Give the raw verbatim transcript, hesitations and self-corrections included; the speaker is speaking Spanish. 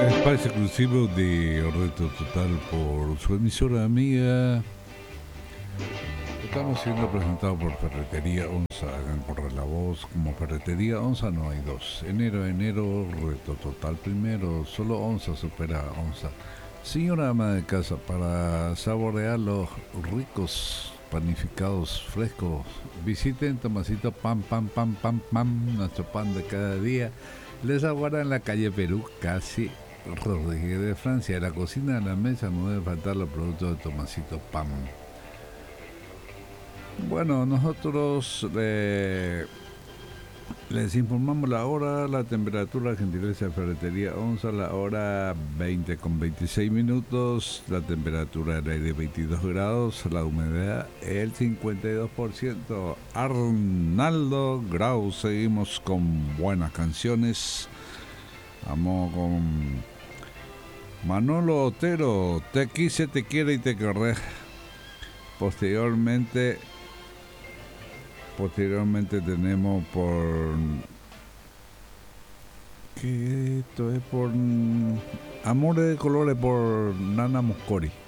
Espacio exclusivo de Reto Total por su emisora amiga. Estamos siendo presentados por Ferretería Onza. Hagan correr la voz. Como Ferretería Onza no hay dos. Enero a enero, Reto Total primero. Solo Onza supera a Onza. Señora ama de casa, para saborear los ricos panificados frescos, visiten Tomasito Pam Pam Pam Pam Pam, nuestro pan de cada día. Les aguarda en la calle Perú, casi Rodríguez de Francia. En la cocina de la mesa no deben faltar los productos de Tomasito Pam. Bueno, nosotros eh, les informamos la hora, la temperatura, gentileza de Ferretería Onza, la hora veinte con veintiséis minutos, la temperatura del aire veintidós grados, la humedad el cincuenta y dos por ciento. Arnaldo Grau, seguimos con buenas canciones. Vamos con Manolo Otero, Te quise, te quiero y te querré. Posteriormente Posteriormente tenemos por... ¿Qué esto es? Por... Amores de colores por Nana Moscori.